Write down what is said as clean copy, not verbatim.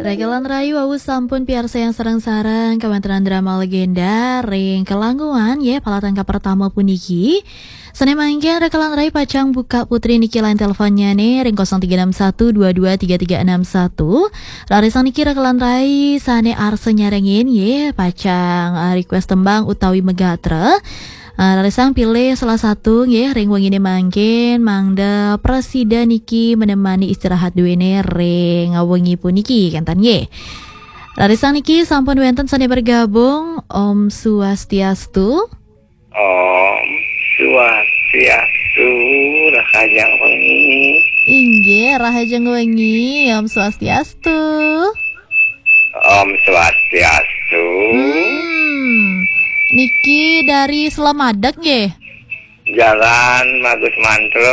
Regalan rayu awu sampun piarsa yang sarang-sarang kementerian drama legenda ring kelanggungan ya pala tangka pertama puniki. Sene mangkin regalan rayu pacang buka putri niki lain teleponnya nih ring 0361223361. Rarisang niki regalan rayu sane arse nyarengin ya pacang request tembang utawi megatra. Rarisang pilih salah satu ya ring wengine mangkin mangda presiden niki menemani istirahat duwene ring wengi puniki kantan ye. Rarisang niki sampun wenten sane bergabung Om Swastiastu. Om Swastiastu rahajang wengi. Inggih rahajeng wengi Om Swastiastu. Om Swastiastu. Niki dari Selamadeg nggih. Jalan Magus Mantro